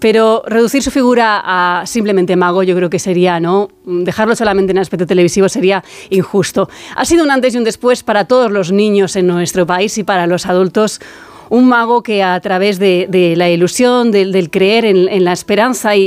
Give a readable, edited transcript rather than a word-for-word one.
Pero reducir su figura a simplemente mago, yo creo que sería, ¿no? Dejarlo solamente en el aspecto televisivo sería injusto. Ha sido un antes y un después para todos los niños en nuestro país y para los adultos. Un mago que a través de la ilusión, del creer en la esperanza y